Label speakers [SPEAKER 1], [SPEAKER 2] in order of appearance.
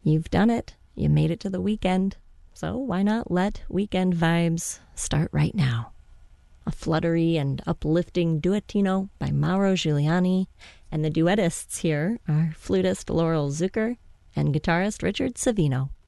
[SPEAKER 1] You've done it. You made it to the weekend. So why not let weekend vibes start right now? A fluttery and uplifting duettino by Mauro Giuliani, and the duettists here are flutist Laurel Zucker and guitarist Richard Savino.